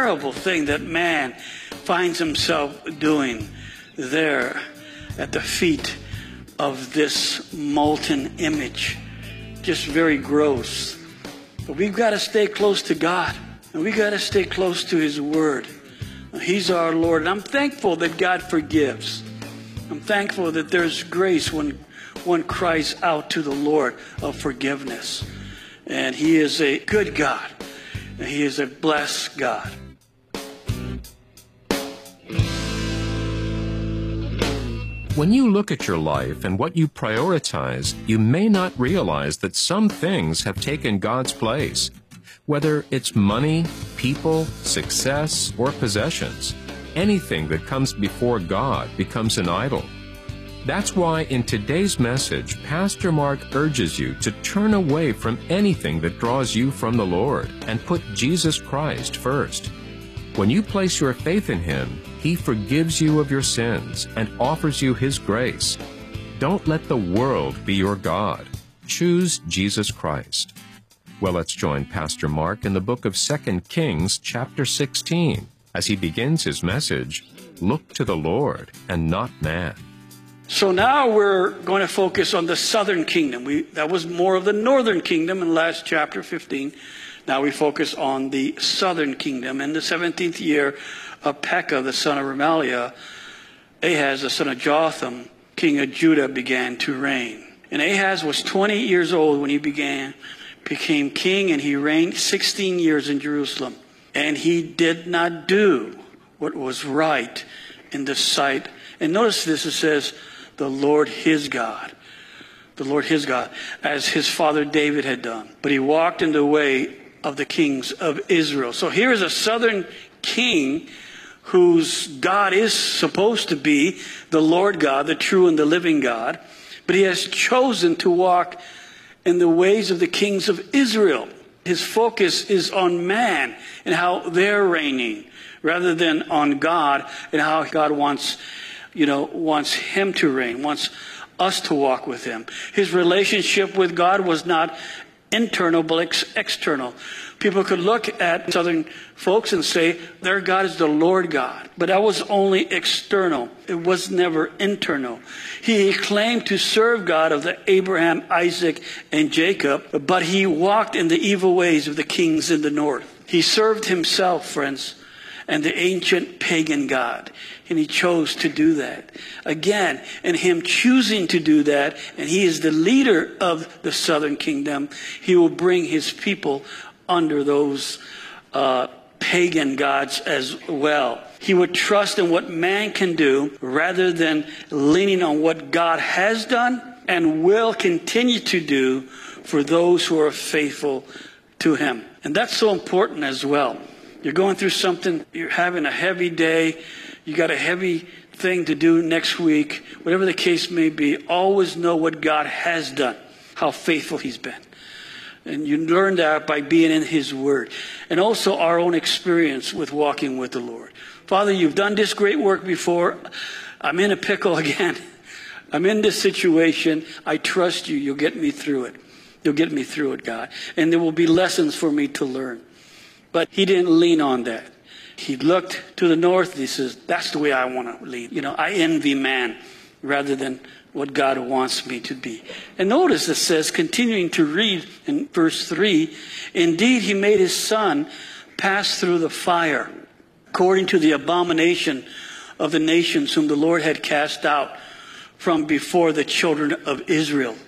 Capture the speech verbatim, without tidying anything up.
terrible thing that man finds himself doing there at the feet of this molten image. Just very gross. But we've got to stay close to God. And we've got to stay close to His Word. He's our Lord. And I'm thankful that God forgives. I'm thankful that there's grace when one cries out to the Lord of forgiveness. And He is a good God. And He is a blessed God. When you look at your life and what you prioritize, you may not realize that some things have taken God's place. Whether it's money, people, success, or possessions, anything that comes before God becomes an idol. That's why in today's message, Pastor Mark urges you to turn away from anything that draws you from the Lord and put Jesus Christ first. When you place your faith in Him, He forgives you of your sins and offers you His grace. Don't let the world be your God. Choose Jesus Christ. Well, let's join Pastor Mark in the book of Second Kings, chapter sixteen, as he begins his message, Look to the Lord and not man. So now we're going to focus on the southern kingdom. We, that was more of the northern kingdom in last chapter fifteen. Now we focus on the southern kingdom. In the seventeenth year of Pekah, the son of Remaliah, Ahaz, the son of Jotham, king of Judah, began to reign. And Ahaz was twenty years old when he began, became king, and he reigned sixteen years in Jerusalem. And he did not do what was right in the sight. And notice this, it says, the Lord his God. The Lord his God, as his father David had done. But he walked in the way of the kings of Israel. So here is a southern king whose God is supposed to be the Lord God, the true and the living God. But he has chosen to walk in the ways of the kings of Israel. His focus is on man and how they're reigning, rather than on God and how God wants, you know, wants him to reign, wants us to walk with him. His relationship with God was not internal, but ex- external. People could look at southern folks and say, their God is the Lord God. But that was only external. It was never internal. He claimed to serve God of the Abraham, Isaac, and Jacob, but he walked in the evil ways of the kings in the north. He served himself, friends, and the ancient pagan God. And he chose to do that. Again, in him choosing to do that, and he is the leader of the southern kingdom, he will bring his people under those uh, pagan gods as well. He would trust in what man can do rather than leaning on what God has done and will continue to do for those who are faithful to him. And that's so important as well. You're going through something, you're having a heavy day, you got a heavy thing to do next week, whatever the case may be, always know what God has done, how faithful he's been. And you learn that by being in his word. And also our own experience with walking with the Lord. Father, you've done this great work before. I'm in a pickle again. I'm in this situation. I trust you. You'll get me through it. You'll get me through it, God. And there will be lessons for me to learn. But he didn't lean on that. He looked to the north. And he says, that's the way I want to lead. You know, I envy man rather than what God wants me to be. And notice it says, continuing to read in verse three, indeed he made his son pass through the fire, according to the abomination of the nations whom the Lord had cast out from before the children of Israel.